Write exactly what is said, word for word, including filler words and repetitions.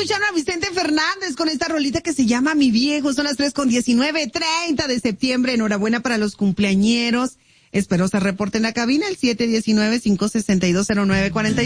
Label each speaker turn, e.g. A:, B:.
A: escuchando a Vicente Fernández con esta rolita que se llama Mi Viejo. Son las tres con diecinueve, treinta de septiembre. Enhorabuena para los cumpleañeros. Espero se reporten en la cabina, el siete uno nueve, cinco seis dos, cero nueve cuatro